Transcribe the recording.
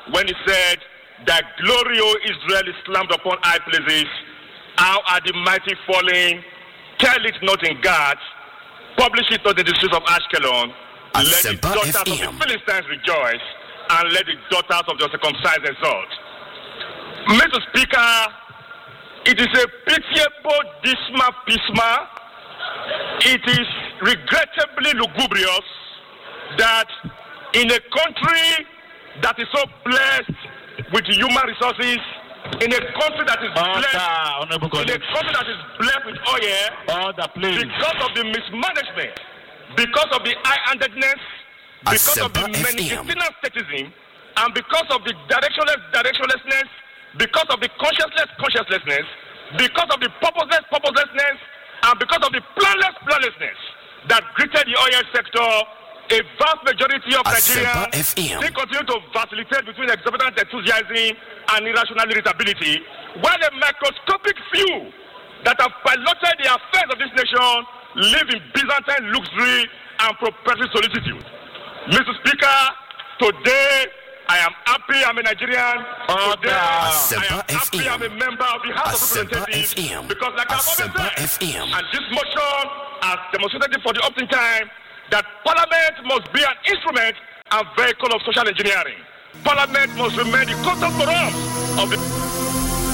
when he said that glory, O Israel, is slammed upon high places. How are the mighty falling? Tell it not in Gath. Publish it not in the streets of Ashkelon. Let the daughters of the Philistines rejoice, and let the daughters of the circumcised exult. Mr. Speaker, it is a pitiable, dismal pisma. It is regrettably lugubrious that in a country that is so blessed with human resources, in a country that is blessed with oil, because of the mismanagement, because of the high-handedness, because of the many statism, and because of the directionlessness, because of the consciencelessness, because of the purposelessness, and because of the planlessness that greeted the oil sector, a vast majority of Nigerians still continue to vacillate between exorbitant enthusiasm and irrational irritability, while a microscopic few that have piloted the affairs of this nation live in Byzantine luxury and proprietary solicitude. Mr. Speaker, today I am happy I'm a Nigerian. Today I am happy I'm a member of the House of Representatives, because like I've always said, and this motion has demonstrated for the opting time, that Parliament must be an instrument and vehicle of social engineering. Parliament must remain the constant forum of the